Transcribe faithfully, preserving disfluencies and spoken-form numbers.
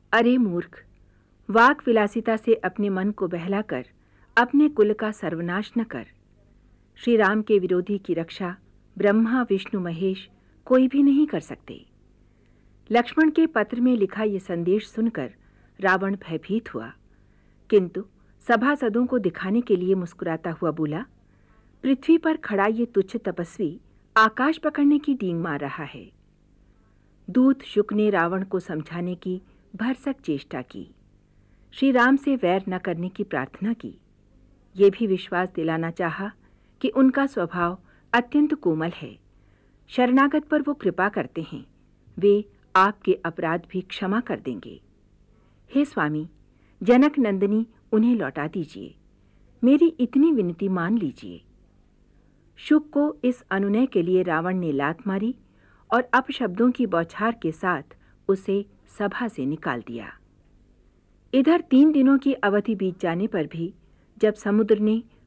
अरे मूर्ख, वाक विलासिता से अपने मन को बहलाकर अपने कुल का सर्वनाश न कर। श्री राम के विरोधी की रक्षा ब्रह्मा विष्णु महेश कोई भी नहीं कर सकते। लक्ष्मण के पत्र में लिखा ये संदेश सुनकर रावण भयभीत हुआ, किंतु सभासदों को दिखाने के लिए मुस्कुराता हुआ बोला, पृथ्वी पर खड़ा ये तुच्छ तपस्वी आकाश पकड़ने की डींग मार रहा है। दूत शुक ने रावण को समझाने की भरसक चेष्टा की, श्री राम से वैर न करने की प्रार्थना की। ये भी विश्वास दिलाना चाहा कि उनका स्वभाव अत्यंत कोमल है, शरणागत पर वो कृपा करते हैं, वे आपके अपराध भी क्षमा कर देंगे। हे स्वामी, जनक नंदिनी उन्हें लौटा दीजिए, मेरी इतनी विनती मान लीजिए। शुक को इस अनुनय के लिए रावण ने लात मारी और अपशब्दों की बौछार के साथ उसे सभा से निकाल दिया। इधर तीन दिनों की अवधि बीत जाने पर भी जब समुद्र ने